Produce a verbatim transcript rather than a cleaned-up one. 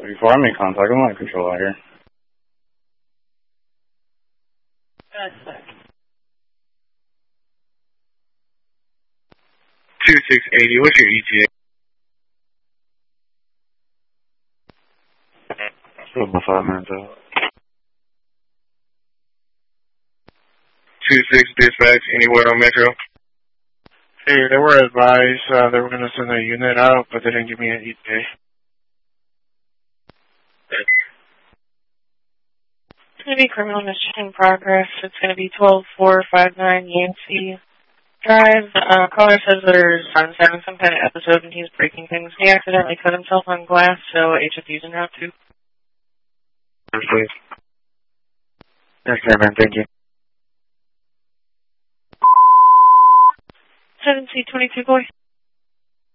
Before I make contact, I'm on control out here. two six eighty, what's your E T A? Still about five minutes out. two six dispatch, anywhere on Metro? Hey, they were advised uh, they were going to send a unit out, but they didn't give me an E T A. It's going to be criminal mischief in progress. It's going to be twelve four five nine Yancey Drive. Uh, caller says there's son's having some kind of episode and he's breaking things. He accidentally cut himself on glass, so H F U's en route too. Yes, please. Yes, sir, man. Thank you. seven C twenty-two boy.